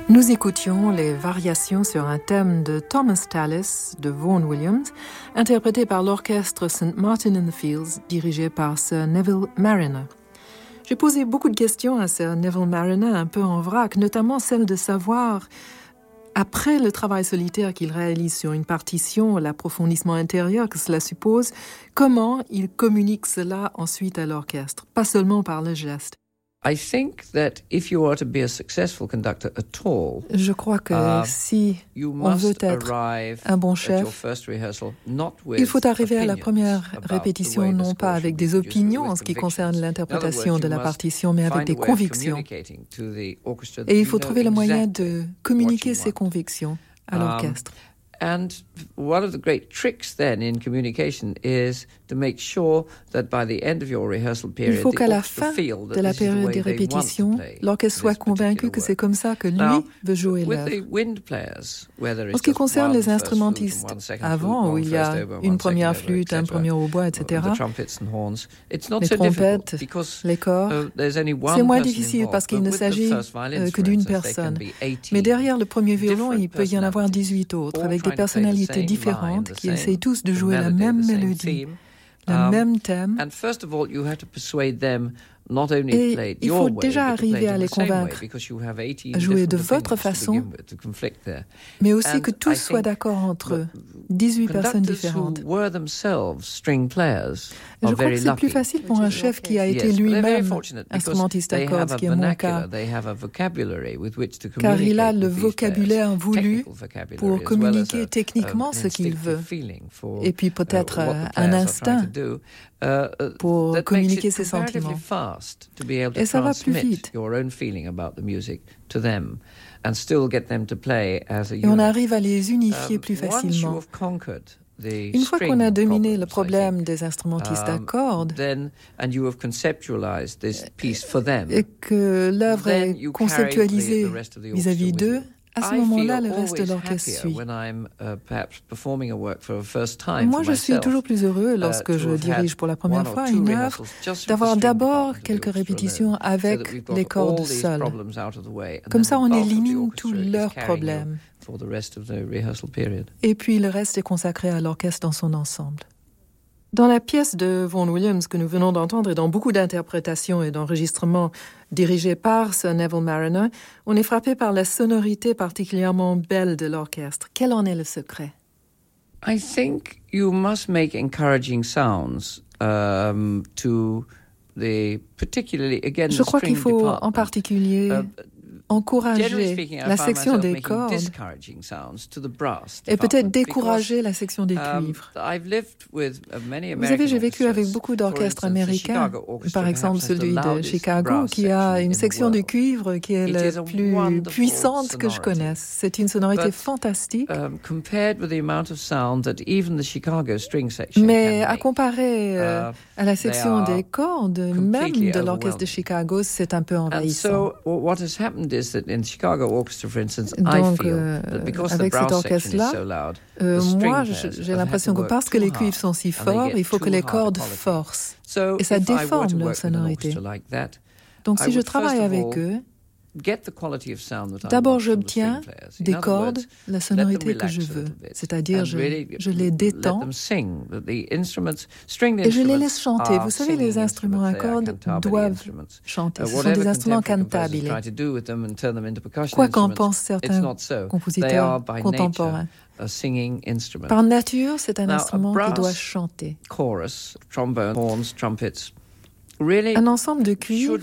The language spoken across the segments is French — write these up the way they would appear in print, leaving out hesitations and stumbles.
Nous écoutions les variations sur un thème de Thomas Tallis de Vaughan Williams, interprété par l'orchestre St. Martin in the Fields, dirigé par Sir Neville Marriner. J'ai posé beaucoup de questions à Sir Neville Marriner, un peu en vrac, notamment celle de savoir, après le travail solitaire qu'il réalise sur une partition, l'approfondissement intérieur que cela suppose, comment il communique cela ensuite à l'orchestre, pas seulement par le geste. Je crois que si on veut être un bon chef, il faut arriver à la première répétition non pas avec des opinions en ce qui concerne l'interprétation de la partition, mais avec des convictions. Et il faut trouver le moyen de communiquer ces convictions à l'orchestre. And one of the great tricks then in communication is to make sure that by the end of your rehearsal period, il faut qu'à la fin de la période des répétitions, l'orchestre soit convaincu que c'est comme ça que lui veut jouer l'œuvre. En ce qui concerne les instrumentistes, avant, où il y a une première flûte, un premier hautbois, etc., les trompettes, les corps, c'est moins difficile parce qu'il ne s'agit que d'une personne. Mais derrière le premier violon, il peut y en avoir 18 autres, avec des personnalités différentes qui essayent tous de jouer la même mélodie, le même thème. Et il faut déjà arriver à les convaincre à jouer de votre façon, mais aussi que tous soient d'accord entre eux, 18 personnes différentes. Je crois que c'est plus facile pour un chef qui a été lui-même instrumentiste à cordes, ce qui est mon cas, car il a le vocabulaire voulu pour communiquer techniquement ce qu'il veut, et puis peut-être un instinct pour communiquer ses sentiments. Et ça va plus vite. Et on arrive à les unifier plus facilement. Une fois qu'on a dominé le problème des instrumentistes à cordes et que l'œuvre est conceptualisée vis-à-vis d'eux, à ce moment-là, le reste de l'orchestre suit. Moi, je suis toujours plus heureux lorsque je dirige pour la première fois une œuvre, d'avoir d'abord quelques répétitions avec les cordes seules. Comme ça, on élimine tous leurs problèmes. Et puis, le reste est consacré à l'orchestre dans son ensemble. Dans la pièce de Vaughan Williams que nous venons d'entendre et dans beaucoup d'interprétations et d'enregistrements dirigés par Sir Neville Marriner, on est frappé par la sonorité particulièrement belle de l'orchestre. Quel en est le secret? I think you must make encouraging sounds to the particularly again Je crois qu'il faut en particulier encourager la section des cordes et peut-être décourager la section des cuivres. Vous savez, j'ai vécu avec beaucoup d'orchestres américains, par exemple celui de Chicago, qui a une section de cuivre qui est la plus puissante que je connaisse. C'est une sonorité fantastique. Mais à comparer à la section des cordes, même de l'orchestre de Chicago, c'est un peu envahissant. Donc, avec cet orchestre-là, moi, j'ai l'impression que parce que les cuivres sont si forts, il faut que les cordes forcent. Et ça déforme leur sonorité. Donc, si je travaille avec eux, d'abord, j'obtiens des cordes, la sonorité que je veux. C'est-à-dire, je les détends et je les laisse chanter. Vous savez, les instruments à cordes doivent chanter. Ce sont des instruments cantables. Quoi qu'en pensent certains compositeurs contemporains. Par nature, c'est un instrument qui doit chanter. Un ensemble de cuivres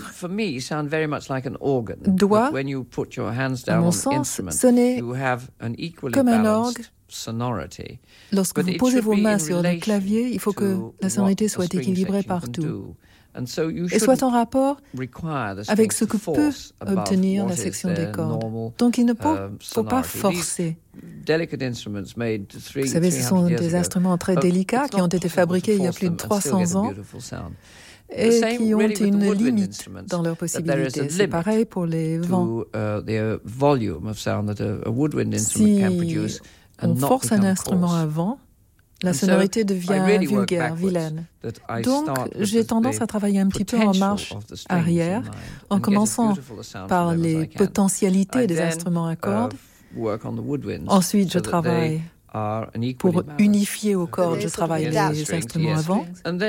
doit, à mon sens, sonner comme un orgue. Lorsque vous posez vos mains sur le clavier, il faut que la sonorité soit équilibrée partout et soit en rapport avec ce que peut obtenir la section des cordes. Donc il ne faut pas forcer. Vous savez, ce sont des instruments très délicats qui ont été fabriqués il y a plus de 300 ans. Et qui ont une limite dans leurs possibilités. C'est pareil pour les vents. Si on force un instrument à vent, La sonorité devient vulgaire, vilaine. Donc, j'ai tendance à travailler un petit peu en marche arrière, en commençant par les potentialités des instruments à cordes. Ensuite, je travaille pour unifier aux cordes, je travaille les instruments avant.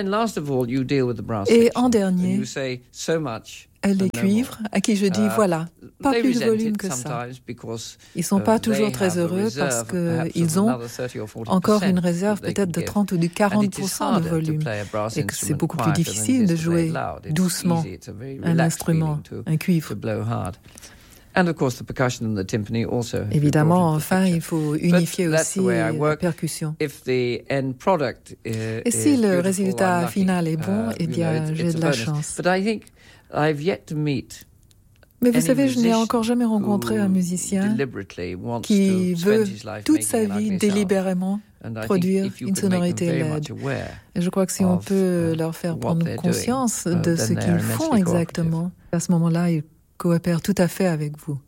Et en dernier, les cuivres, à qui je dis, voilà, pas plus de volume que ça. Ils ne sont pas toujours très heureux parce qu'ils ont encore une réserve peut-être de 30 ou de 40% de volume et que c'est beaucoup plus difficile de jouer doucement un instrument, un cuivre. Évidemment, enfin, il faut unifier aussi la percussion. Et si le résultat final est bon, eh bien, j'ai de la chance. Mais vous savez, je n'ai encore jamais rencontré un musicien qui veut toute sa vie délibérément produire une sonorité LED. Et je crois que si on peut leur faire prendre conscience de ce qu'ils font exactement, à ce moment-là, ils coopèrent tout à fait avec vous.